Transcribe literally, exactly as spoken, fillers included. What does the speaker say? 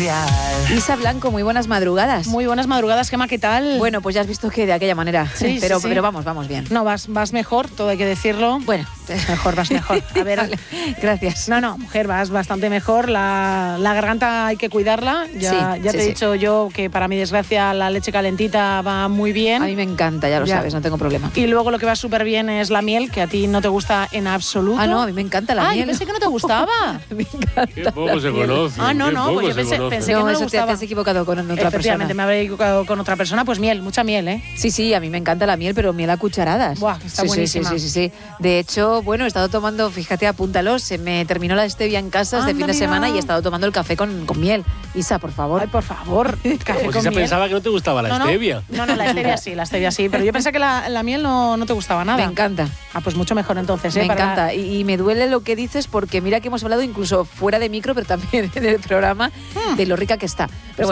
especial. Isa Blanco, muy buenas madrugadas. Muy buenas madrugadas, Gemma, ¿qué tal? Bueno, pues ya has visto que de aquella manera. Sí, pero, sí, sí. pero vamos, vamos bien. No, vas, vas mejor, todo hay que decirlo. Bueno, mejor, vas mejor. A ver, vale, gracias. No, no, mujer, vas bastante mejor. La, la garganta hay que cuidarla. Ya, Sí, ya sí, te he sí. dicho yo que para mi desgracia la leche calentita va muy bien. A mí me encanta, ya lo Ya. sabes, no tengo problema. Y luego lo que va súper bien es la miel, que a ti no te gusta en absoluto. Ah, no, a mí me encanta la ah, miel. yo pensé que no te gustaba. Me encanta. Qué poco la se miel. conoce. Ah, no, qué no, poco pues yo se pensé- conoce. pensé- que No, no le eso te, te gustaba. has equivocado con otra Efectivamente, persona. me habré equivocado con otra persona. Pues miel, mucha miel, ¿eh? Sí, sí, a mí me encanta la miel, pero miel a cucharadas. Buah, que está sí, buenísima. Sí, sí, sí, sí, sí. De hecho, bueno, he estado tomando, fíjate, apúntalo, se me terminó la stevia en casa este Anda, fin de mira. semana y he estado tomando el café con, con miel. Isa, por favor. Ay, por favor, café Pues con Isa miel. pensaba que no te gustaba la No, no. stevia. No, no, la stevia sí, la stevia sí. Pero yo pensé que la, la miel no, no te gustaba nada. Me encanta. Ah, pues mucho mejor entonces, ¿eh? Me Para- encanta y, y me duele lo que dices porque mira que hemos hablado incluso fuera de micro, pero también en el programa, de lo rica que está. Pero